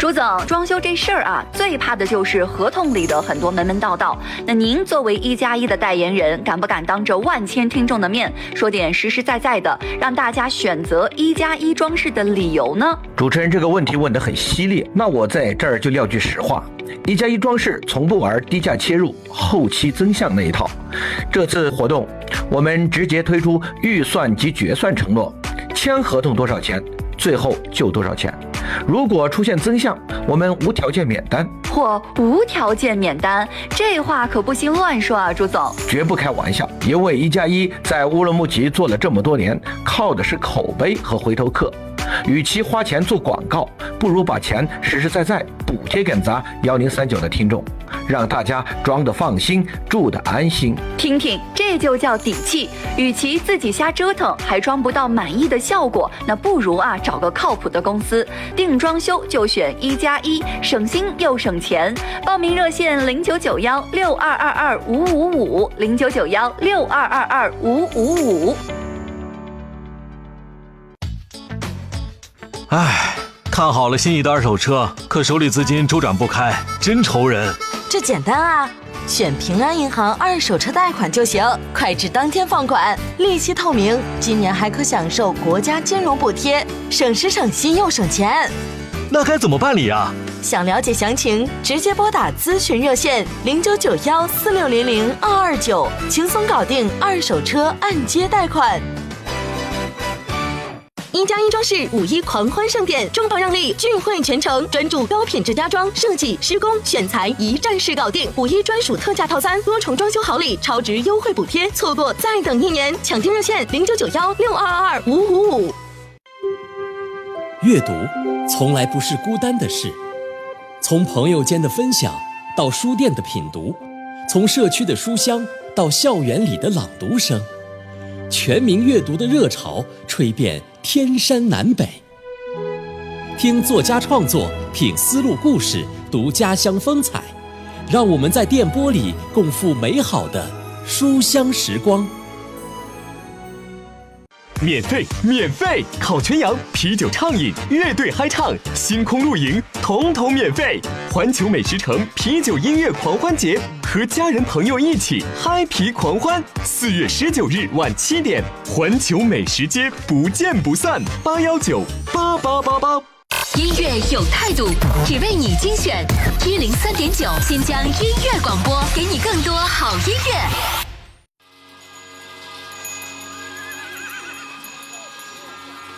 朱总，装修这事儿啊，最怕的就是合同里的很多门门道道。那您作为1+1的代言人，敢不敢当着万千听众的面说点实实在在的，让大家选择1+1装饰的理由呢？ 主持人这个问题问得很犀利，那我在这儿就撂句实话，1+1装饰从不玩低价切入、后期增项那一套。这次活动，我们直接推出预算及决算承诺，签合同多少钱，最后就多少钱。如果出现增项，我们无条件免单。 或无条件免单，这话可不行乱说啊，朱总。 绝不开玩笑，因为1+1在乌鲁木齐做了这么多年，靠的是口碑和回头客。与其花钱做广告，不如把钱实实在在补贴给咱1039的听众，让大家装得放心，住得安心。 听听，这就叫底气。与其自己瞎折腾，还装不到满意的效果，那不如找个靠谱的公司，定装修就选1+1，省心又省钱。报名热线0991-6222-555，0991-6222-555。 唉，看好了心仪的二手车，可手里资金周转不开，真愁人。 这简单啊，选平安银行二手车贷款就行，快至当天放款，利息透明，今年还可享受国家金融补贴，省时省心又省钱。 那该怎么办理啊？ 想了解详情，直接拨打咨询热线099146002229，轻松搞定二手车按揭贷款。1+1装饰5·1狂欢盛典，重磅让利，聚会全程，专注高品质家装设计、施工、选材，一站式搞定。5·1专属特价套餐，多重装修好礼，超值优惠补贴，错过再等1年，抢订热线0991-6222-555。 阅读从来不是孤单的事，从朋友间的分享到书店的品读，从社区的书香到校园里的朗读声，全民阅读的热潮吹遍天山南北。听作家创作，品丝路故事，读家乡风采，让我们在电波里共赴美好的书香时光。 免费！烤全羊、啤酒畅饮、乐队嗨唱、星空露营，统统免费！环球美食城啤酒音乐狂欢节，和家人朋友一起嗨皮狂欢。4月19日晚7点，环球美食街不见不散。8198888。 音乐有态度，只为你精选103.9新疆音乐广播，给你更多好音乐。